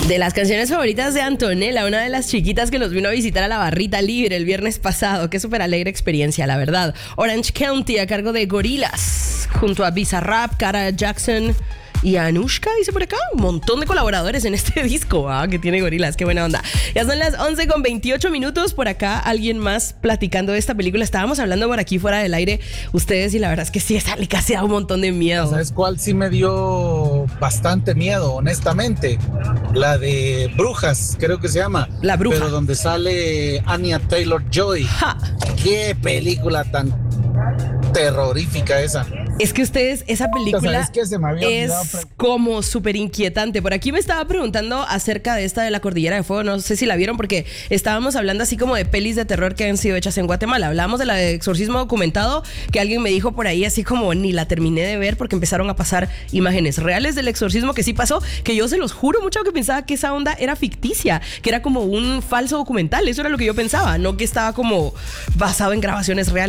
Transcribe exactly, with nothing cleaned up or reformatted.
De las canciones favoritas de Antonella, una de las chiquitas que nos vino a visitar a la barrita libre el viernes pasado. Qué súper alegre experiencia, la verdad. Orange County a cargo de Gorillaz, junto a Bizarrap, Cara Jackson y Anushka, dice por acá. Un montón de colaboradores en este disco ah, que tiene Gorillaz, qué buena onda. Ya son las once con veintiocho minutos. Por acá alguien más platicando de esta película. Estábamos hablando por aquí fuera del aire ustedes y la verdad es que sí, esa le casi da un montón de miedo. ¿Sabes cuál sí me dio bastante miedo, honestamente? La de Brujas, creo que se llama. La Bruja. Pero donde sale Anya Taylor-Joy. Qué película tan terrorífica esa. Es que ustedes, esa película es como súper inquietante. Por aquí me estaba preguntando acerca de esta de la Cordillera de Fuego. No sé si la vieron porque estábamos hablando así como de pelis de terror que han sido hechas en Guatemala. Hablamos de la de Exorcismo Documentado, que alguien me dijo por ahí así como ni la terminé de ver porque empezaron a pasar imágenes reales del exorcismo que sí pasó, que yo se los juro mucho que pensaba que esa onda era ficticia, que era como un falso documental. Eso era lo que yo pensaba, no que estaba como basado en grabaciones reales.